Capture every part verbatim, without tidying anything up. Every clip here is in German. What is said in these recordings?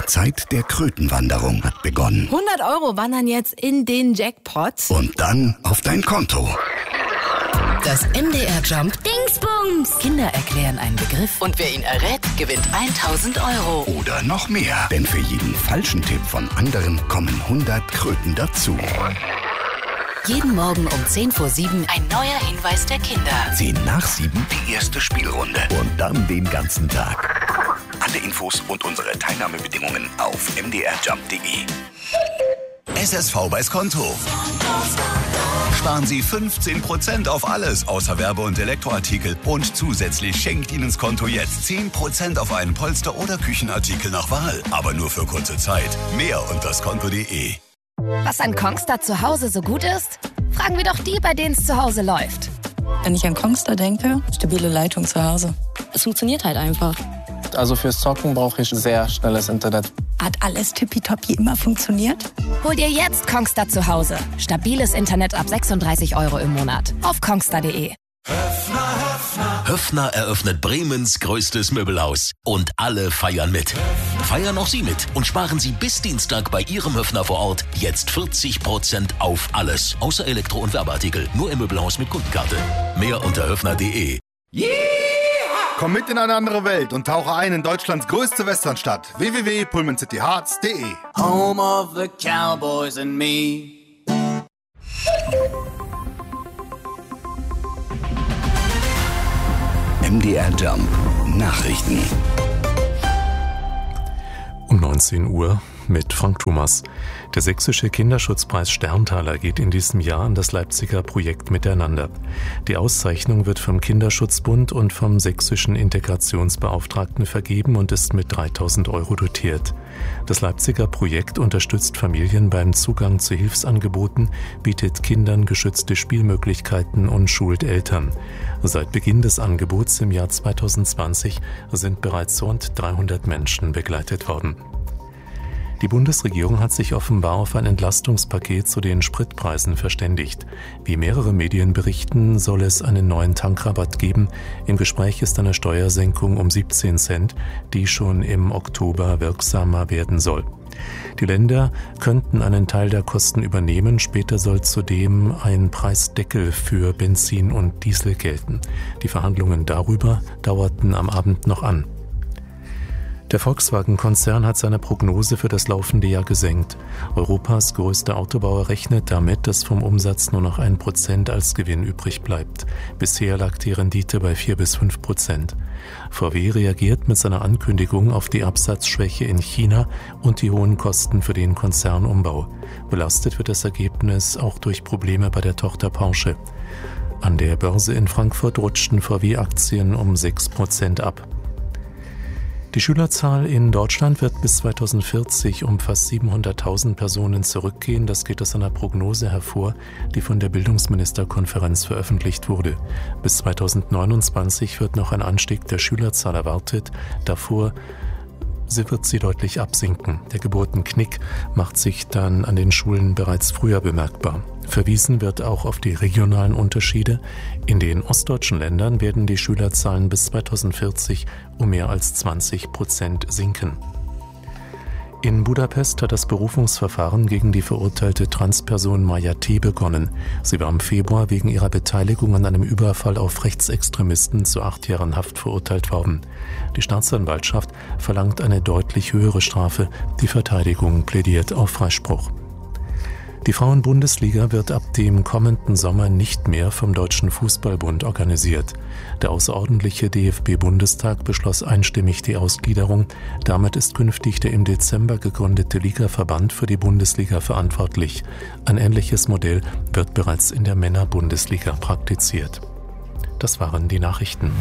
Zeit der Krötenwanderung hat begonnen. hundert Euro wandern jetzt in den Jackpot. Und dann auf dein Konto. Das M D R Jump Dingsbums. Kinder erklären einen Begriff und wer ihn errät, gewinnt tausend Euro. Oder noch mehr, denn für jeden falschen Tipp von anderen kommen hundert Kröten dazu. Jeden Morgen um zehn vor sieben ein neuer Hinweis der Kinder. Zehn nach sieben die erste Spielrunde. Und dann den ganzen Tag. Alle Infos und unsere Teilnahmebedingungen auf m d r jump punkt d e. S S V beis Konto. Sparen Sie fünfzehn Prozent auf alles außer Werbe- und Elektroartikel. Und zusätzlich schenkt Ihnen das Konto jetzt zehn Prozent auf einen Polster- oder Küchenartikel nach Wahl. Aber nur für kurze Zeit. Mehr unter skonto punkt d e. Was an Kongstar zu Hause so gut ist? Fragen wir doch die, bei denen es zu Hause läuft. Wenn ich an Kongstar denke, stabile Leitung zu Hause. Es funktioniert halt einfach. Also fürs Zocken brauche ich sehr schnelles Internet. Hat alles tippitoppi immer funktioniert? Hol dir jetzt Kongstar zu Hause. Stabiles Internet ab sechsunddreißig Euro im Monat. Auf kongstar punkt d e. Höffner eröffnet Bremens größtes Möbelhaus. Und alle feiern mit. Feiern auch Sie mit und sparen Sie bis Dienstag bei Ihrem Höffner vor Ort jetzt vierzig Prozent auf alles. Außer Elektro- und Werbeartikel. Nur im Möbelhaus mit Kundenkarte. Mehr unter höffner punkt d e. Yeah! Komm mit in eine andere Welt und tauche ein in Deutschlands größte Westernstadt. w w w punkt pullman city hearts punkt d e. Home of the Cowboys and me. M D R Jump Nachrichten. Um neunzehn Uhr mit Frank Thomas. Der sächsische Kinderschutzpreis Sterntaler geht in diesem Jahr an das Leipziger Projekt Miteinander. Die Auszeichnung wird vom Kinderschutzbund und vom sächsischen Integrationsbeauftragten vergeben und ist mit dreitausend Euro dotiert. Das Leipziger Projekt unterstützt Familien beim Zugang zu Hilfsangeboten, bietet Kindern geschützte Spielmöglichkeiten und schult Eltern. Seit Beginn des Angebots im Jahr zweitausendzwanzig sind bereits rund dreihundert Menschen begleitet worden. Die Bundesregierung hat sich offenbar auf ein Entlastungspaket zu den Spritpreisen verständigt. Wie mehrere Medien berichten, soll es einen neuen Tankrabatt geben. Im Gespräch ist eine Steuersenkung um siebzehn Cent, die schon im Oktober wirksamer werden soll. Die Länder könnten einen Teil der Kosten übernehmen. Später soll zudem ein Preisdeckel für Benzin und Diesel gelten. Die Verhandlungen darüber dauerten am Abend noch an. Der Volkswagen-Konzern hat seine Prognose für das laufende Jahr gesenkt. Europas größter Autobauer rechnet damit, dass vom Umsatz nur noch ein Prozent als Gewinn übrig bleibt. Bisher lag die Rendite bei vier bis fünf Prozent. V W reagiert mit seiner Ankündigung auf die Absatzschwäche in China und die hohen Kosten für den Konzernumbau. Belastet wird das Ergebnis auch durch Probleme bei der Tochter Porsche. An der Börse in Frankfurt rutschten V W-Aktien um sechs Prozent ab. Die Schülerzahl in Deutschland wird bis zweitausendvierzig um fast siebenhunderttausend Personen zurückgehen. Das geht aus einer Prognose hervor, die von der Bildungsministerkonferenz veröffentlicht wurde. Bis zweitausendneunundzwanzig wird noch ein Anstieg der Schülerzahl erwartet. Davor wird sie deutlich absinken. Der Geburtenknick macht sich dann an den Schulen bereits früher bemerkbar. Verwiesen wird auch auf die regionalen Unterschiede. In den ostdeutschen Ländern werden die Schülerzahlen bis zweitausendvierzig um mehr als zwanzig Prozent sinken. In Budapest hat das Berufungsverfahren gegen die verurteilte Transperson Maja T. begonnen. Sie war im Februar wegen ihrer Beteiligung an einem Überfall auf Rechtsextremisten zu acht Jahren Haft verurteilt worden. Die Staatsanwaltschaft verlangt eine deutlich höhere Strafe. Die Verteidigung plädiert auf Freispruch. Die Frauenbundesliga wird ab dem kommenden Sommer nicht mehr vom Deutschen Fußballbund organisiert. Der außerordentliche D F B-Bundestag beschloss einstimmig die Ausgliederung. Damit ist künftig der im Dezember gegründete Ligaverband für die Bundesliga verantwortlich. Ein ähnliches Modell wird bereits in der Männerbundesliga praktiziert. Das waren die Nachrichten.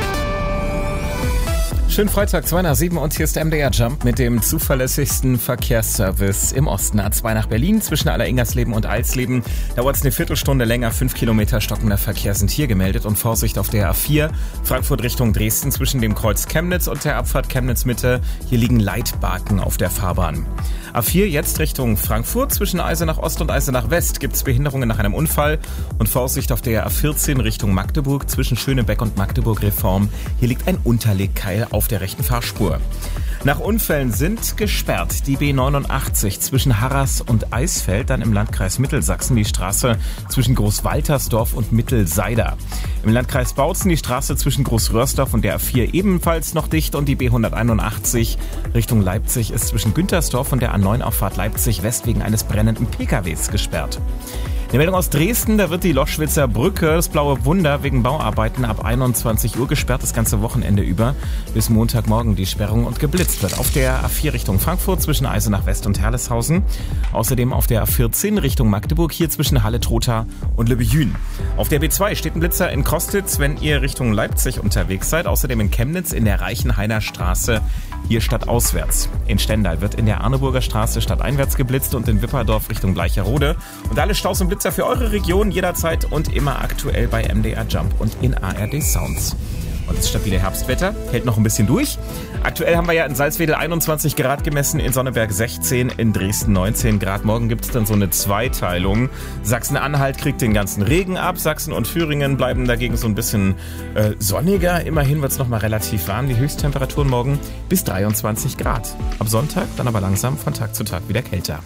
Schönen Freitag, zwei nach sieben und hier ist M D R Jump mit dem zuverlässigsten Verkehrsservice im Osten. A zwei nach Berlin zwischen Alleringersleben und Alsleben dauert es eine Viertelstunde länger. Fünf Kilometer stockender Verkehr sind hier gemeldet und Vorsicht auf der A vier Frankfurt Richtung Dresden zwischen dem Kreuz Chemnitz und der Abfahrt Chemnitz Mitte. Hier liegen Leitbarken auf der Fahrbahn. A vier jetzt Richtung Frankfurt zwischen Eisenach Ost und Eisenach West gibt es Behinderungen nach einem Unfall und Vorsicht auf der A vierzehn Richtung Magdeburg zwischen Schönebeck und Magdeburg Reform. Hier liegt ein Unterlegkeil auf der rechten Fahrspur. Nach Unfällen sind gesperrt die B neunundachtzig zwischen Harras und Eisfeld, dann im Landkreis Mittelsachsen die Straße zwischen Großwaltersdorf und Mittelseida. Im Landkreis Bautzen die Straße zwischen Großröhrsdorf und der A vier ebenfalls noch dicht und die B hunderteinundachtzig Richtung Leipzig ist zwischen Güntersdorf und der A neun Auffahrt Leipzig West wegen eines brennenden P K Ws gesperrt. Eine Meldung aus Dresden, da wird die Loschwitzer Brücke, das Blaue Wunder, wegen Bauarbeiten ab einundzwanzig Uhr gesperrt, das ganze Wochenende über, bis Montagmorgen die Sperrung und geblitzt wird. Auf der A vier Richtung Frankfurt zwischen Eisenach West und Herleshausen. Außerdem auf der A vierzehn Richtung Magdeburg, hier zwischen Halle-Trotha und Lübbehün. Auf der B zwei steht ein Blitzer in Kostitz, wenn ihr Richtung Leipzig unterwegs seid. Außerdem in Chemnitz in der Reichenhainer Straße, hier stadtauswärts. In Stendal wird in der Arneburger Straße stadteinwärts geblitzt und in Wipperdorf Richtung Bleicherode. Und alle Staus und Blitzer für eure Region jederzeit und immer aktuell bei M D R Jump und in A R D Sounds. Und das stabile Herbstwetter hält noch ein bisschen durch. Aktuell haben wir ja in Salzwedel einundzwanzig Grad gemessen, in Sonneberg sechzehn, in Dresden neunzehn Grad. Morgen gibt es dann so eine Zweiteilung. Sachsen-Anhalt kriegt den ganzen Regen ab. Sachsen und Thüringen bleiben dagegen so ein bisschen äh, sonniger. Immerhin wird es nochmal relativ warm. Die Höchsttemperaturen morgen bis dreiundzwanzig Grad. Ab Sonntag dann aber langsam von Tag zu Tag wieder kälter.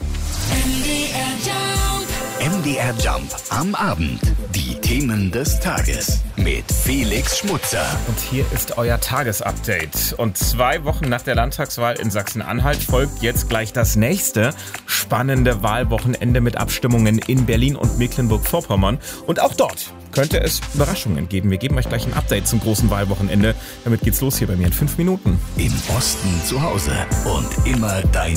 M D R Jump am Abend. Die Themen des Tages mit Felix Schmutzer. Und hier ist euer Tagesupdate. Und zwei Wochen nach der Landtagswahl in Sachsen-Anhalt folgt jetzt gleich das nächste spannende Wahlwochenende mit Abstimmungen in Berlin und Mecklenburg-Vorpommern. Und auch dort könnte es Überraschungen geben. Wir geben euch gleich ein Update zum großen Wahlwochenende. Damit geht's los hier bei mir in fünf Minuten. Im Osten zu Hause und immer dein